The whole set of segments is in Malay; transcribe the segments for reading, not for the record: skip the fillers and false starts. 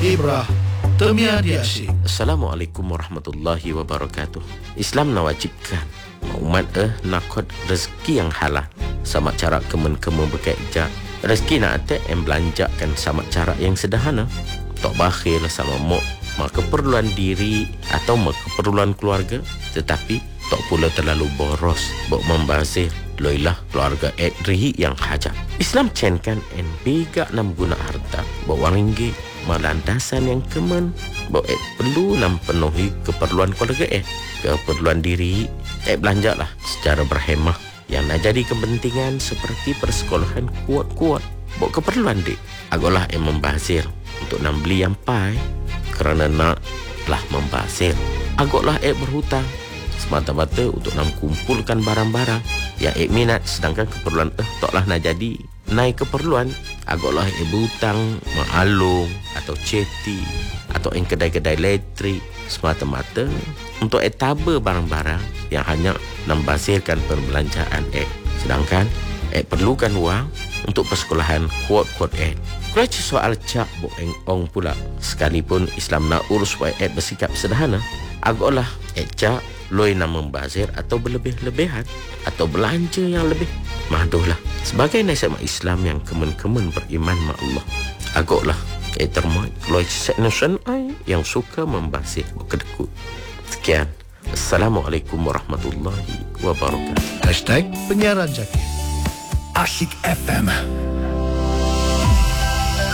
Ibrah Termiadi Asyik. Assalamualaikum warahmatullahi wabarakatuh. Islam nawajibkan umat nakot rezeki yang halal. Sama cara kemen-kemen berkejak. Rezeki nak atek yang belanjakan sama cara yang sederhana. Tak bakhil sama mak keperluan diri atau mak keperluan keluarga. Tetapi tak pula terlalu boros bok membazir loilah keluarga rihi yang hajat. Islam cenkan en bega nam guna harta bok wang ringgit melandasan yang kemen bok perlu nam penuhi keperluan keluarga keperluan diri belanjalah secara berhemah yang nak jadi kepentingan seperti persekolahan kuat-kuat bok keperluan dik agaklah membazir untuk nam beli yang pai kerana nak lah membazir agaklah berhutang semata-mata untuk nak kumpulkan barang-barang yang minat sedangkan keperluan taklah nak jadi naik keperluan agaklah berhutang ma'alung atau ceti atau kedai-kedai elektrik semata-mata untuk taba barang-barang yang hanya membazirkan perbelanjaan sedangkan perlukan wang untuk persekolahan kuat-kuat Kalau soal cak boeng ong pula sekalipun Islam nak urus bersikap sederhana agaklah cak loi nak membazir atau berlebih-lebihan atau belanja yang lebih mahduhlah sebagai nasihat Islam yang kemen-kemen beriman ma Allah agaklah termoy loi seknasan yang suka membazir kedekut. Sekian, Assalamualaikum warahmatullahi wabarakatuh. #penyiaran Jakir Asyik FM.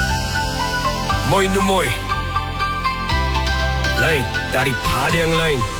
Moy no moy. Lain daripada yang lain.